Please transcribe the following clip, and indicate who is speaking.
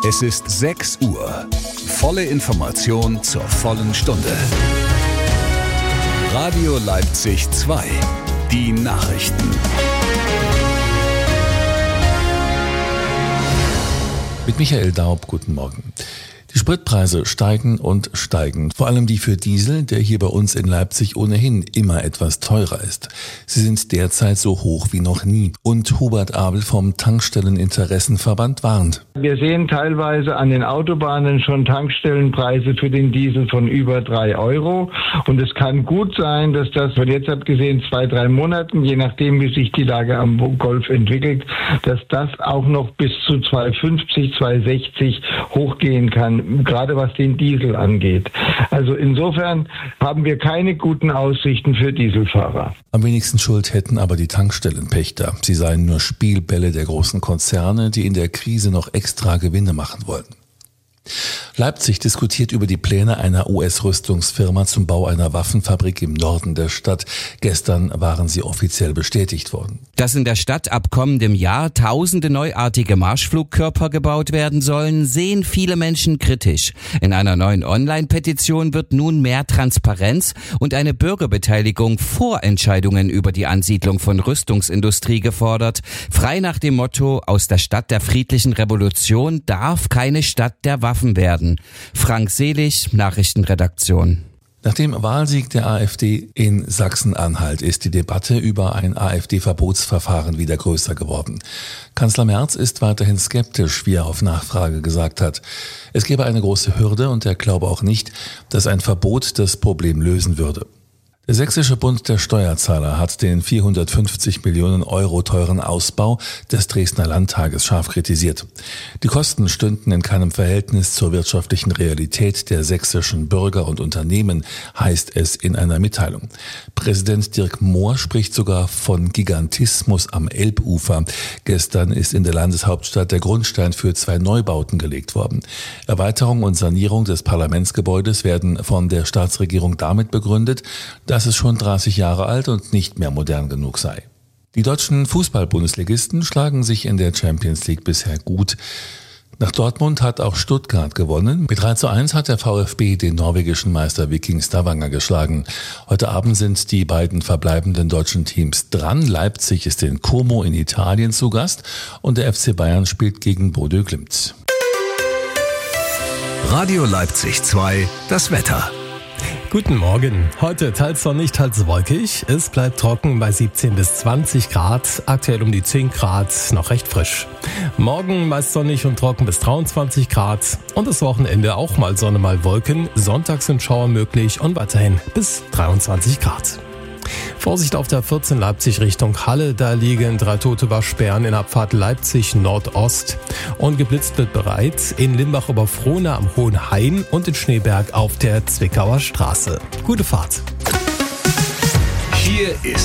Speaker 1: Es ist 6 Uhr. Volle Information zur vollen Stunde. Radio Leipzig 2. Die Nachrichten.
Speaker 2: Mit Michael Daub, guten Morgen. Die Spritpreise steigen und steigen, vor allem die für Diesel, der hier bei uns in Leipzig ohnehin immer etwas teurer ist. Sie sind derzeit so hoch wie noch nie. Und Hubert Abel vom Tankstelleninteressenverband warnt.
Speaker 3: Wir sehen teilweise an den Autobahnen schon Tankstellenpreise für den Diesel von über 3 Euro. Und es kann gut sein, dass das von jetzt abgesehen 2-3 Monaten, je nachdem wie sich die Lage am Golf entwickelt, dass das auch noch bis zu 2,50, 2,60 hochgehen kann. Gerade was den Diesel angeht. Also insofern haben wir keine guten Aussichten für Dieselfahrer.
Speaker 2: Am wenigsten Schuld hätten aber die Tankstellenpächter. Sie seien nur Spielbälle der großen Konzerne, die in der Krise noch extra Gewinne machen wollten. Leipzig diskutiert über die Pläne einer US-Rüstungsfirma zum Bau einer Waffenfabrik im Norden der Stadt. Gestern waren sie offiziell bestätigt worden.
Speaker 4: Dass in der Stadt ab kommendem Jahr tausende neuartige Marschflugkörper gebaut werden sollen, sehen viele Menschen kritisch. In einer neuen Online-Petition wird nun mehr Transparenz und eine Bürgerbeteiligung vor Entscheidungen über die Ansiedlung von Rüstungsindustrie gefordert. Frei nach dem Motto: Aus der Stadt der friedlichen Revolution darf keine Stadt der Waffen werden. Frank Selig, Nachrichtenredaktion.
Speaker 2: Nach dem Wahlsieg der AfD in Sachsen-Anhalt ist die Debatte über ein AfD-Verbotsverfahren wieder größer geworden. Kanzler Merz ist weiterhin skeptisch, wie er auf Nachfrage gesagt hat. Es gäbe eine große Hürde und er glaube auch nicht, dass ein Verbot das Problem lösen würde. Der Sächsische Bund der Steuerzahler hat den 450 Millionen Euro teuren Ausbau des Dresdner Landtages scharf kritisiert. Die Kosten stünden in keinem Verhältnis zur wirtschaftlichen Realität der sächsischen Bürger und Unternehmen, heißt es in einer Mitteilung. Präsident Dirk Mohr spricht sogar von Gigantismus am Elbufer. Gestern ist in der Landeshauptstadt der Grundstein für 2 Neubauten gelegt worden. Erweiterung und Sanierung des Parlamentsgebäudes werden von der Staatsregierung damit begründet, dass es schon 30 Jahre alt und nicht mehr modern genug sei. Die deutschen Fußball-Bundesligisten schlagen sich in der Champions League bisher gut. Nach Dortmund hat auch Stuttgart gewonnen. Mit 3:1 hat der VfB den norwegischen Meister Viking Stavanger geschlagen. Heute Abend sind die beiden verbleibenden deutschen Teams dran. Leipzig ist in Como in Italien zu Gast und der FC Bayern spielt gegen Bodø Glimt.
Speaker 1: Radio Leipzig 2, das Wetter.
Speaker 5: Guten Morgen. Heute teils sonnig, teils wolkig. Es bleibt trocken bei 17 bis 20 Grad. Aktuell um die 10 Grad, noch recht frisch. Morgen meist sonnig und trocken bis 23 Grad. Und das Wochenende auch mal Sonne, mal Wolken. Sonntags sind Schauer möglich und weiterhin bis 23 Grad. Vorsicht auf der 14 Leipzig Richtung Halle, da liegen 3 tote Waschbären in Abfahrt Leipzig Nordost. Und geblitzt wird bereits in Limbach-Oberfrohna am Hohen Hain und in Schneeberg auf der Zwickauer Straße. Gute Fahrt.
Speaker 1: Hier ist